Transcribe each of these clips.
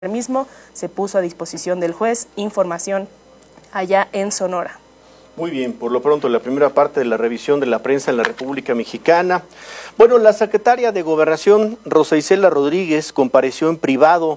mismo se puso a disposición del juez información allá en Sonora. Muy bien, por lo pronto la primera parte de la revisión de la prensa en la República Mexicana. Bueno, la secretaria de Gobernación, Rosa Isela Rodríguez, compareció en privado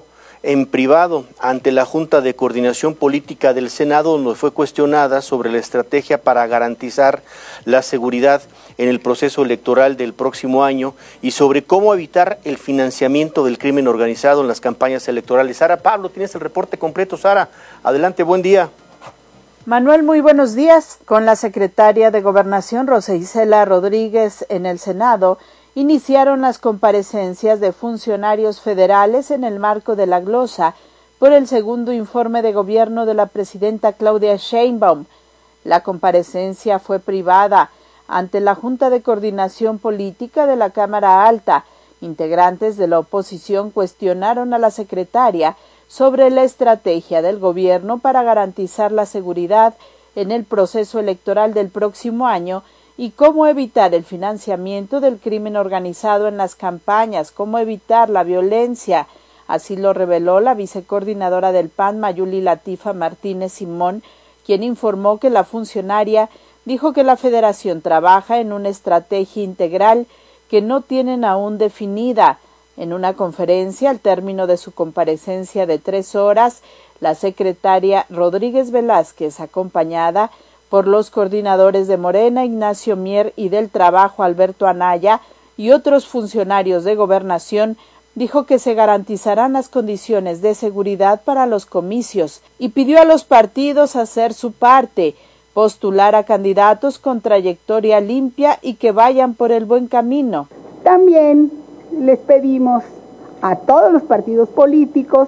ante la Junta de Coordinación Política del Senado, donde fue cuestionada sobre la estrategia para garantizar la seguridad en el proceso electoral del próximo año y sobre cómo evitar el financiamiento del crimen organizado en las campañas electorales. Sara Pablo, tienes el reporte completo. Sara, adelante, buen día. Manuel, muy buenos días. Con la secretaria de Gobernación, Rosa Isela Rodríguez, en el Senado, iniciaron las comparecencias de funcionarios federales en el marco de la glosa por el segundo informe de gobierno de la presidenta Claudia Sheinbaum. La comparecencia fue privada ante la Junta de Coordinación Política de la Cámara Alta. Integrantes de la oposición cuestionaron a la secretaria sobre la estrategia del gobierno para garantizar la seguridad en el proceso electoral del próximo año y cómo evitar el financiamiento del crimen organizado en las campañas, cómo evitar la violencia. Así lo reveló la vicecoordinadora del PAN, Mayuli Latifa Martínez Simón, quien informó que la funcionaria dijo que la federación trabaja en una estrategia integral que no tienen aún definida. En una conferencia, al término de su comparecencia de 3 horas, la secretaria Rodríguez Velázquez, acompañada por los coordinadores de Morena, Ignacio Mier, y del Trabajo, Alberto Anaya, y otros funcionarios de Gobernación, dijo que se garantizarán las condiciones de seguridad para los comicios y pidió a los partidos hacer su parte, postular a candidatos con trayectoria limpia y que vayan por el buen camino. También les pedimos a todos los partidos políticos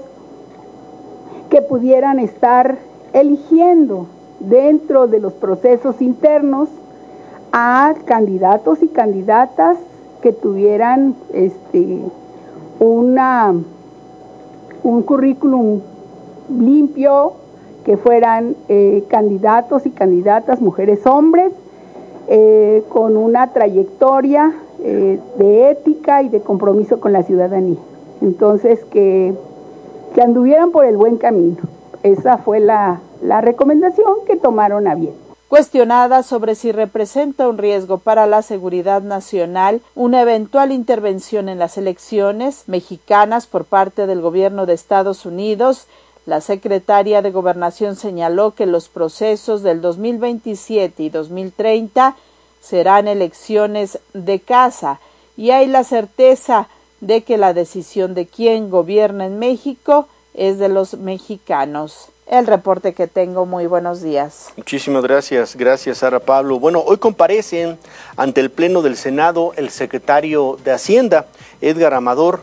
que pudieran estar eligiendo dentro de los procesos internos a candidatos y candidatas que tuvieran un currículum limpio, que fueran candidatos y candidatas, mujeres, hombres, con una trayectoria de ética y de compromiso con la ciudadanía. Entonces, que anduvieran por el buen camino. Esa fue la recomendación que tomaron a bien. Cuestionada sobre si representa un riesgo para la seguridad nacional una eventual intervención en las elecciones mexicanas por parte del gobierno de Estados Unidos, la secretaria de Gobernación señaló que los procesos del 2027 y 2030 serán elecciones de casa y hay la certeza de que la decisión de quién gobierna en México es de los mexicanos. El reporte que tengo, muy buenos días. Muchísimas gracias, Sara Pablo. Bueno, hoy comparecen ante el Pleno del Senado el secretario de Hacienda, Edgar Amador.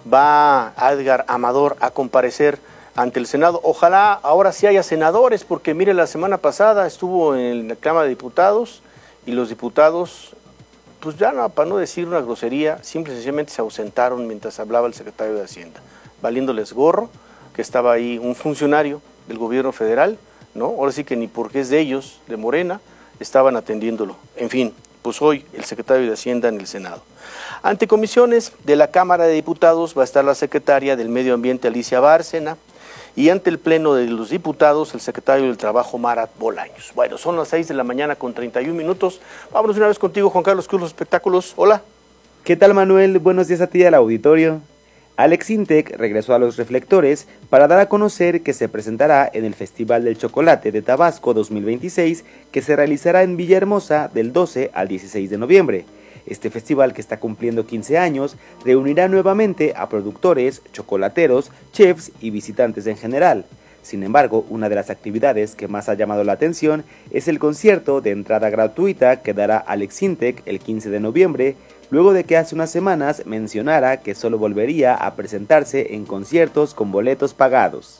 Va Edgar Amador a comparecer ante el Senado. Ojalá ahora sí haya senadores, porque mire, la semana pasada estuvo en la Cámara de Diputados y los diputados, pues ya no, para no decir una grosería, simple y sencillamente se ausentaron mientras hablaba el secretario de Hacienda, valiéndoles gorro que estaba ahí un funcionario del gobierno federal, ¿no? Ahora sí que ni porque es de ellos, de Morena, estaban atendiéndolo. En fin, pues hoy el secretario de Hacienda en el Senado. Ante comisiones de la Cámara de Diputados va a estar la secretaria del Medio Ambiente, Alicia Bárcena, y ante el Pleno de los Diputados, el secretario del Trabajo, Marat Bolaños. Bueno, son las 6 de la mañana con 31 minutos. Vámonos una vez contigo, Juan Carlos Cruz, los espectáculos. Hola. ¿Qué tal, Manuel? Buenos días a ti y al auditorio. Alex Intec regresó a los reflectores para dar a conocer que se presentará en el Festival del Chocolate de Tabasco 2026, que se realizará en Villahermosa del 12 al 16 de noviembre. Este festival, que está cumpliendo 15 años, reunirá nuevamente a productores, chocolateros, chefs y visitantes en general. Sin embargo, una de las actividades que más ha llamado la atención es el concierto de entrada gratuita que dará Alex Intec el 15 de noviembre, luego de que hace unas semanas mencionara que solo volvería a presentarse en conciertos con boletos pagados.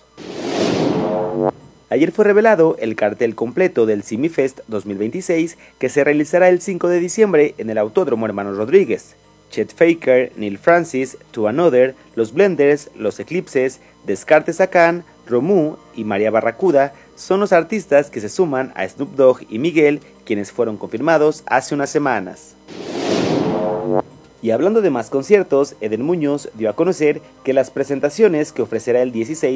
Ayer fue revelado el cartel completo del CIMIFest 2026, que se realizará el 5 de diciembre en el Autódromo Hermanos Rodríguez. Chet Faker, Neil Francis, To Another, Los Blenders, Los Eclipses, Descartes Acán, Romu y María Barracuda son los artistas que se suman a Snoop Dogg y Miguel, quienes fueron confirmados hace unas semanas. Y hablando de más conciertos, Eden Muñoz dio a conocer que las presentaciones que ofrecerá el 16